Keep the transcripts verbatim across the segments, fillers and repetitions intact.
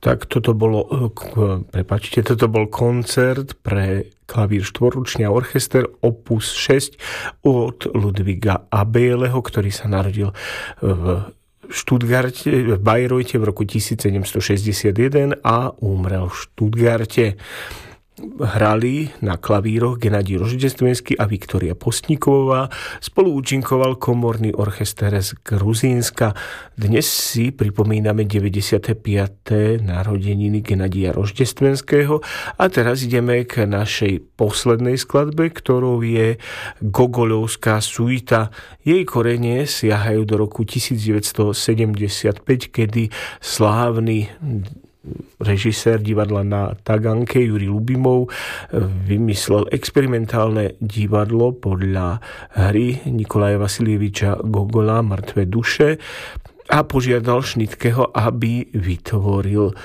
Tak toto bolo, prepáčte, toto bol koncert pre klavír štvorručný a orchester opus šesť od Ludwiga Abeleho, ktorý sa narodil v Stuttgarte, v Bayreuthe v roku tisícsedemstošesťdesiatjeden a umrel v Stuttgarte. Hrali na klavíroch Gennadij Roždestvenský a Viktória Postníková. Spolu účinkoval komorný orchester z Gruzínska. Dnes si pripomíname deväťdesiate piate narodeniny Gennadija Roždestvenského a teraz ideme k našej poslednej skladbe, ktorou je Gogoľovská suita. Jej korene siahajú do roku tisícdeväťstosedemdesiatpäť, kedy slávny režisér divadla na Taganke Jurij Ľubimov vymyslel experimentálne divadlo podľa hry Nikolaja Vasiljeviča Gogola Mŕtve duše a požiadal Šnitkeho, aby vytvoril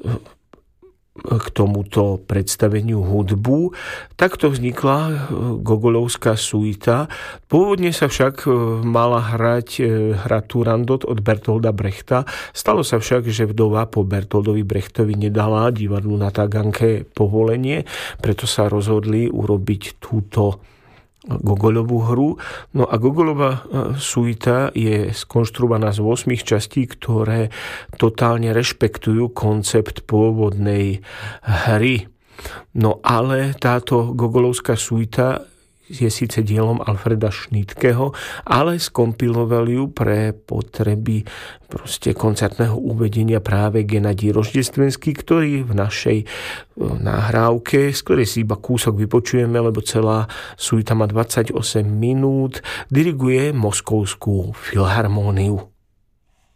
k tomuto predstaveniu hudbu. Takto vznikla Gogoľovská suita. Pôvodne sa však mala hrať hra Turandot od Bertolda Brechta. Stalo sa však, že vdova po Bertoldovi Brechtovi nedala divadlu na Taganke povolenie, preto sa rozhodli urobiť túto Gogoľovú hru. No a Gogoľová suita je skonštruovaná z ôsmich častí, ktoré totálne rešpektujú koncept pôvodnej hry. No ale táto Gogoľovská suita je síce dielom Alfreda Šnitkeho, ale skompiloval ju pre potreby proste koncertného uvedenia práve Gennadij Roždestvenský, ktorý v našej nahrávke, z ktorej si iba kúsok vypočujeme, lebo celá suita má dvadsaťosem minút, diriguje Moskovskú filharmóniu.